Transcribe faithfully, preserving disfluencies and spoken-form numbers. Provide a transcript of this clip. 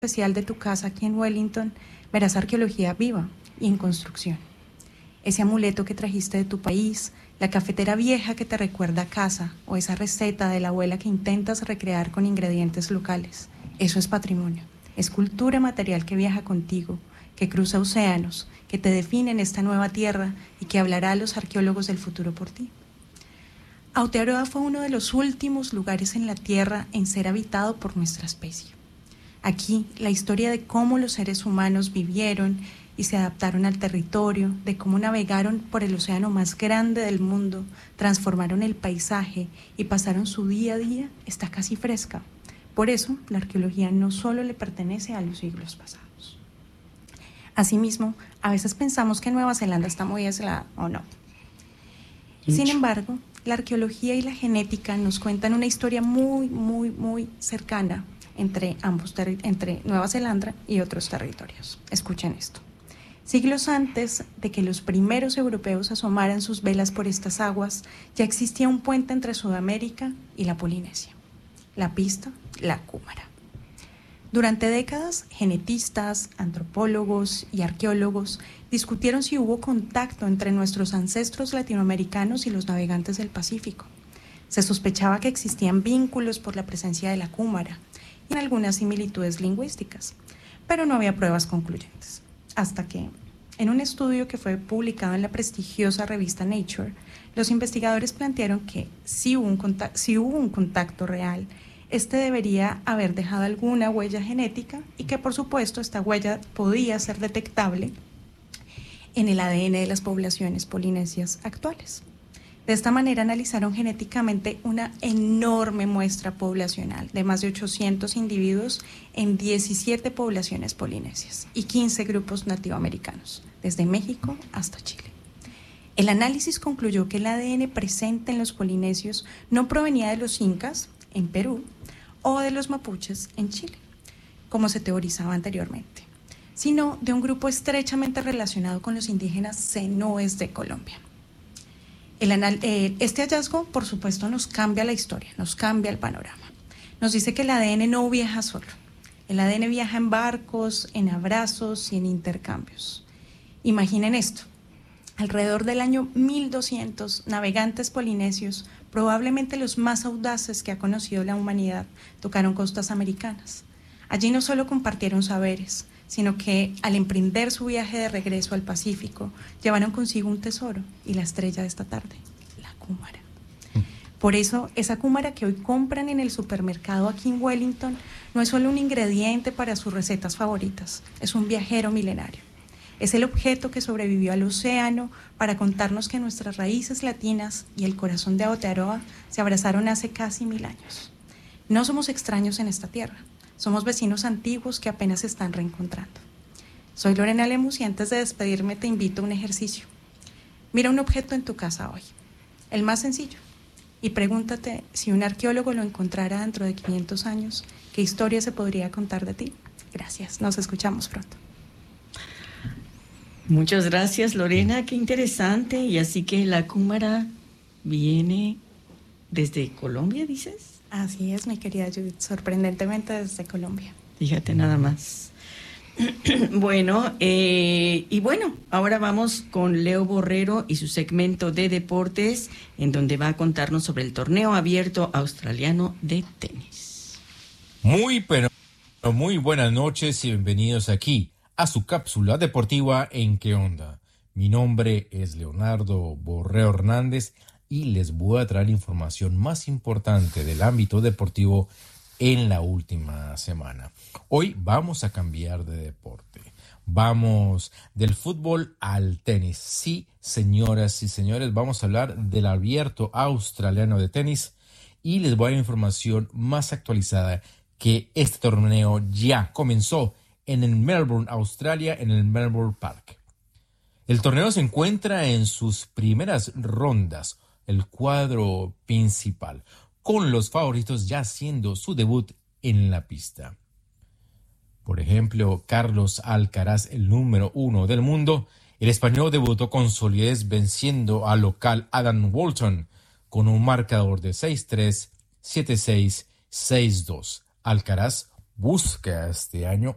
especial de tu casa aquí en Wellington, verás arqueología viva y en construcción. Ese amuleto que trajiste de tu país, la cafetera vieja que te recuerda a casa o esa receta de la abuela que intentas recrear con ingredientes locales. Eso es patrimonio. Es cultura material que viaja contigo, que cruza océanos, que te define en esta nueva tierra y que hablará a los arqueólogos del futuro por ti. Aotearoa fue uno de los últimos lugares en la tierra en ser habitado por nuestra especie. Aquí, la historia de cómo los seres humanos vivieron y se adaptaron al territorio, de cómo navegaron por el océano más grande del mundo, transformaron el paisaje y pasaron su día a día, está casi fresca. Por eso, la arqueología no solo le pertenece a los siglos pasados. Asimismo, a veces pensamos que Nueva Zelanda está muy aislada, ¿o no? Sin embargo, la arqueología y la genética nos cuentan una historia muy, muy, muy cercana entre ambos terri- entre Nueva Zelanda y otros territorios. Escuchen esto. Siglos antes de que los primeros europeos asomaran sus velas por estas aguas, ya existía un puente entre Sudamérica y la Polinesia, la pista, la Cúmara. Durante décadas, genetistas, antropólogos y arqueólogos discutieron si hubo contacto entre nuestros ancestros latinoamericanos y los navegantes del Pacífico. Se sospechaba que existían vínculos por la presencia de la Cúmara y en algunas similitudes lingüísticas, pero no había pruebas concluyentes. Hasta que, en un estudio que fue publicado en la prestigiosa revista Nature, los investigadores plantearon que si hubo un contacto, si hubo un contacto real, este debería haber dejado alguna huella genética y que, por supuesto, esta huella podía ser detectable en el A D N de las poblaciones polinesias actuales. De esta manera analizaron genéticamente una enorme muestra poblacional de más de ochocientos individuos en diecisiete poblaciones polinesias y quince grupos nativoamericanos, desde México hasta Chile. El análisis concluyó que el A D N presente en los polinesios no provenía de los incas, en Perú, o de los mapuches, en Chile, como se teorizaba anteriormente, sino de un grupo estrechamente relacionado con los indígenas zenúes de Colombia. El anal- eh, este hallazgo, por supuesto, nos cambia la historia, nos cambia el panorama. Nos dice que el A D N no viaja solo. El A D N viaja en barcos, en abrazos y en intercambios. Imaginen esto. Alrededor del año mil doscientos, navegantes polinesios, probablemente los más audaces que ha conocido la humanidad, tocaron costas americanas. Allí no solo compartieron saberes, sino que al emprender su viaje de regreso al Pacífico, llevaron consigo un tesoro y la estrella de esta tarde, la cúmara. Por eso, esa cúmara que hoy compran en el supermercado aquí en Wellington no es solo un ingrediente para sus recetas favoritas, es un viajero milenario. Es el objeto que sobrevivió al océano para contarnos que nuestras raíces latinas y el corazón de Aotearoa se abrazaron hace casi mil años. No somos extraños en esta tierra, somos vecinos antiguos que apenas se están reencontrando. Soy Lorena Lemus y antes de despedirme te invito a un ejercicio. Mira un objeto en tu casa hoy, el más sencillo, y pregúntate si un arqueólogo lo encontrara dentro de quinientos años, ¿qué historia se podría contar de ti? Gracias, nos escuchamos pronto. Muchas gracias, Lorena, qué interesante. Y así que la cúmara viene desde Colombia, ¿dices? Así es, mi querida Judith, sorprendentemente desde Colombia. Fíjate nada más. Bueno, eh, y bueno, ahora vamos con Leo Borrero y su segmento de deportes, en donde va a contarnos sobre el torneo abierto australiano de tenis. Muy, pero muy buenas noches y bienvenidos aquí a su cápsula deportiva en ¿Qué onda? Mi nombre es Leonardo Borrero Hernández y les voy a traer información más importante del ámbito deportivo en la última semana. Hoy vamos a cambiar de deporte. Vamos del fútbol al tenis. Sí, señoras y señores, vamos a hablar del abierto australiano de tenis y les voy a dar información más actualizada que este torneo ya comenzó en el Melbourne, Australia, en el Melbourne Park. El torneo se encuentra en sus primeras rondas, el cuadro principal, con los favoritos ya haciendo su debut en la pista. Por ejemplo, Carlos Alcaraz, el número uno del mundo, el español debutó con solidez venciendo al local Adam Walton con un marcador de seis tres, siete seis, seis dos. Alcaraz busca este año